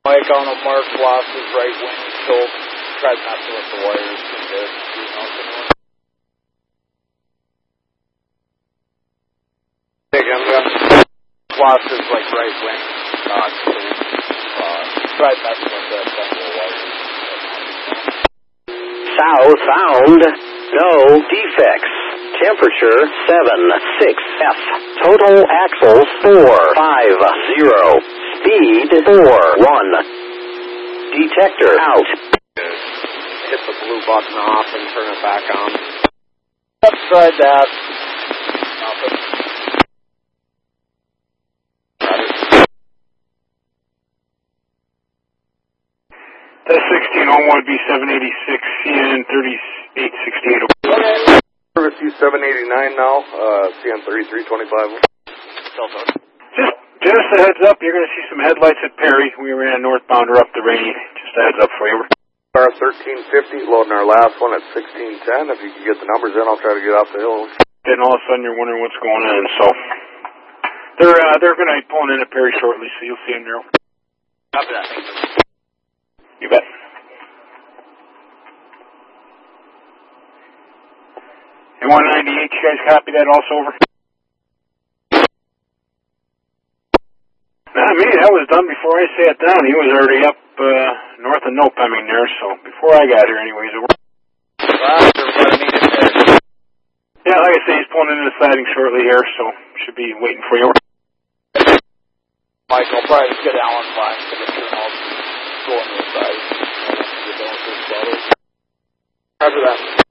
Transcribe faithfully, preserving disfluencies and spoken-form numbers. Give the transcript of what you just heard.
Mike on a mark, lost his right wing, still tried messing with the wires and did do nothing. Again, lost his like right wing, uh, so, uh, tried messing with the central wires. Southbound, no defects. Temperature seven six F. Total axles four five zero. Speed four one. Detector out. Hit the blue button off and turn it back on. Let's try that. Nothing. That's sixteen oh one B seven eighty-six C N thirty-eight sixty-eight. Okay. Service U seven eighty-nine now, uh, C N thirty-three twenty-five. Just, just a heads up, you're going to see some headlights at Perry. We ran a northbound or up the rainy. Just a heads up for you. Our thirteen fifty, loading our last one at sixteen ten. If you can get the numbers in, I'll try to get off the hill. Then all of a sudden you're wondering what's going on. So they're uh, they're going to be pulling in at Perry shortly, so you'll see them there. Copy that. You bet. And one ninety-eight, you guys copy that also over? Not me, that was done before I sat down. He was already up uh, north of Nopeming there, so before I got here anyways. It worked. Yeah, like I say, he's pulling into the siding shortly here, so should be waiting for you. Mike, I'll probably just get Alan back to the turn out, go on the side. Roger that.